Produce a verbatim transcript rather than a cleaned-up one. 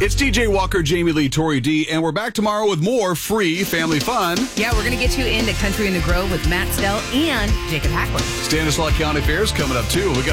It's D J Walker, Jamie Lee, Tori D, and we're back tomorrow with more free family fun. Yeah, we're going to get you into Country in the Grove with Matt Stell and Jacob Hackler. Stanislaus County Fair's coming up, too. We got